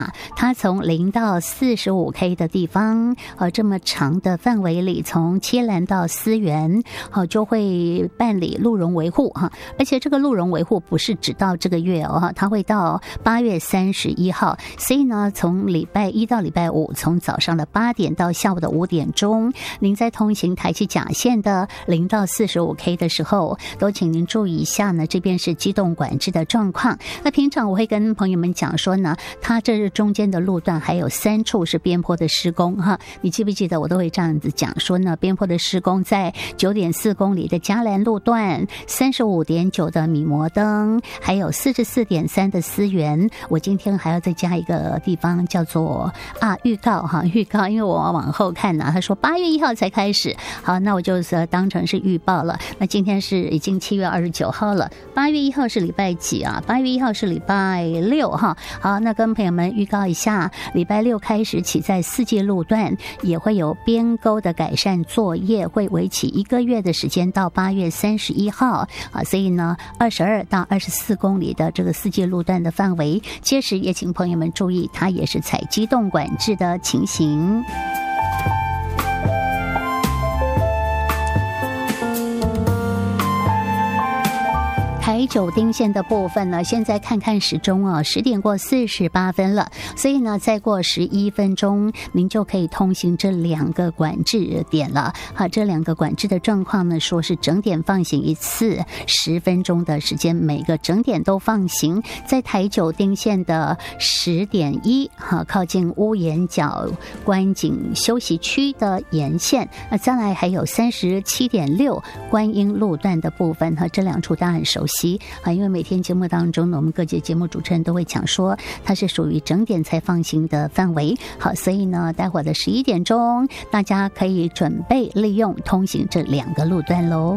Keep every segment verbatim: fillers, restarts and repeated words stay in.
它从零到四十五 K 的地方，呃，这么长的范围里，从七兰到思源，好、呃、就会办理路容维护哈，而且这个路容维护不是只到这个月哦，它会到八月三十一号，所以呢，从礼拜一到礼拜五，从早上的八点到下午的五点钟，您在通行台七甲线的零到四十五 K 的时候，都请您注意一下呢，这边是机动管制的状况。那平常我会跟朋友们讲说呢，它这中间的路段还有三处是边坡的施工哈，你记不记得我都会这样子讲说呢，边坡的施工在九点四公里的嘉兰路段，三十五点九的米摩登，还有四十四点三的思源。我今天还要再加一个地方叫做啊预告哈，预告，因为我往后看呢、啊，他说八月一号才开始，好，那我就当成是预报了。那今天是已经七月二十九号了，八月一号是礼拜几啊？八月一号是礼拜六哈。好，那跟朋友们预告一下，礼拜六开始起，在四季路段也会有边沟的改善作业，会为期一个月的时间，到八月三十一号啊。所以呢，二十二到二十四公里的这个四季路段的范围，届时也请朋友们注意，它也是采机动管制的情形。台九丁线的部分呢，现在看看时钟啊，十点过四十八分了，所以呢，再过十一分钟，您就可以通行这两个管制点了。好，这两个管制的状况呢，说是整点放行一次，十分钟的时间，每个整点都放行。在台九丁线的十点一，哈，靠近乌岩角观景休息区的沿线。那再来还有三十七点六观音路段的部分，哈，这两处大家很熟悉。啊，因为每天节目当中呢，我们各节节目主持人都会讲说，它是属于整点才放行的范围。好，所以呢，待会儿的十一点钟，大家可以准备利用通行这两个路段喽。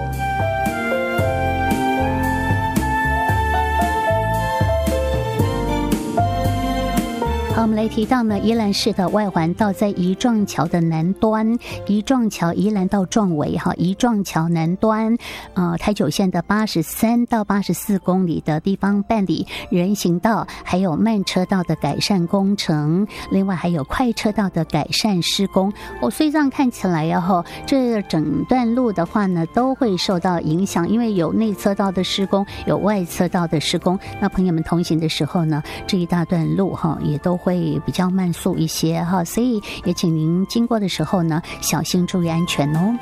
好，我们来提到呢，宜兰市的外环道在宜壮桥的南端，宜壮桥宜兰到壮围哈，宜壮桥南端，呃，台九线的八十三到八十四公里的地方办理人行道还有慢车道的改善工程，另外还有快车道的改善施工。哦，所以这样看起来呀，哈，这整段路的话呢，都会受到影响，因为有内侧道的施工，有外侧道的施工。那朋友们同行的时候呢，这一大段路哈，也都会比较慢速一些哈，所以也请您经过的时候呢，小心注意安全哦。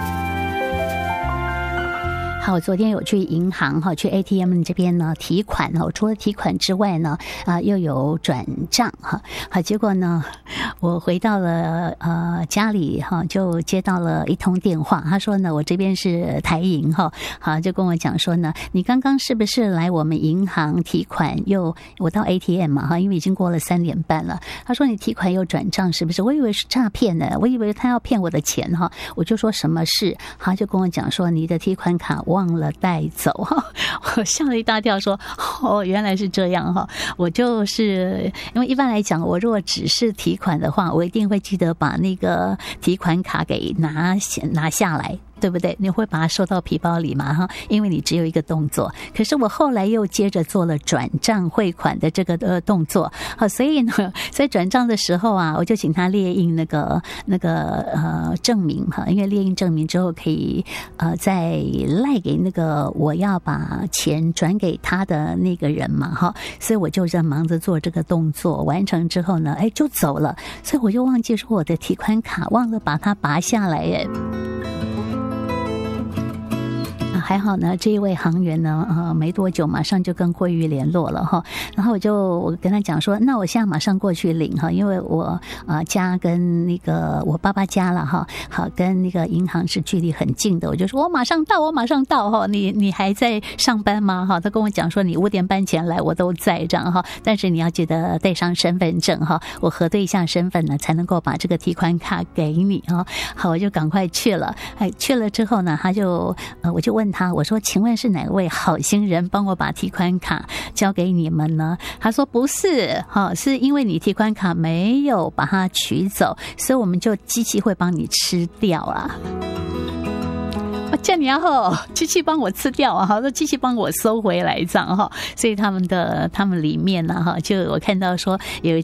好，我昨天有去银行哈，去 A T M 这边呢提款哈，除了提款之外呢，啊又有转账哈。好，结果呢，我回到了呃家里哈，就接到了一通电话，他说呢，我这边是台银哈，好，就跟我讲说呢，你刚刚是不是来我们银行提款又我到 A T M 嘛哈，因为已经过了三点半了，他说你提款又转账是不是？我以为是诈骗呢，我以为他要骗我的钱哈，我就说什么事，他就跟我讲说你的提款卡忘了带走，我吓了一大跳说哦，原来是这样哈。我就是因为一般来讲，我如果只是提款的话，我一定会记得把那个提款卡给拿拿下来，对不对？你会把它收到皮包里嘛哈？因为你只有一个动作。可是我后来又接着做了转账汇款的这个呃动作，好，所以呢，在转账的时候啊，我就请他列印那个那个呃证明哈，因为列印证明之后可以呃再赖给那个我要把钱转给他的那个人嘛哈，所以我就在忙着做这个动作，完成之后呢，哎就走了，所以我就忘记说我的提款卡忘了把它拔下来耶。还好呢，这一位行员呢，呃，没多久马上就跟惠誉联络了哈，然后我就我跟他讲说，那我现在马上过去领哈，因为我呃家跟那个我爸爸家了哈，好跟那个银行是距离很近的，我就说我马上到，我马上到哈，你你还在上班吗哈？他跟我讲说你五点半前来我都在这样哈，但是你要记得带上身份证哈，我核对一下身份呢，才能够把这个提款卡给你哈。好，我就赶快去了，哎，去了之后呢，他就呃我就问他。他我说请问是哪位好心人帮我把提款卡交给你们呢？他说不是哈，是因为你提款卡没有把它取走，所以我们就机器会帮你吃掉啦。 这样你要后机器帮我吃掉啊，好，说机器帮我收回来这样哈。所以他们的他们里面呢哈，就我看到说有